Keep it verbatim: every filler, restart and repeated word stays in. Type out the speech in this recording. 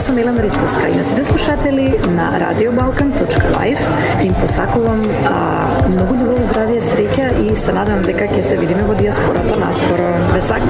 Јас сум Елена Ристовска и на сите слушатели на радио балкан точка лайф им посакувам а, многу љубов, здравје, среќа и се надевам дека ќе се видиме во дијаспората наскоро. Бесак!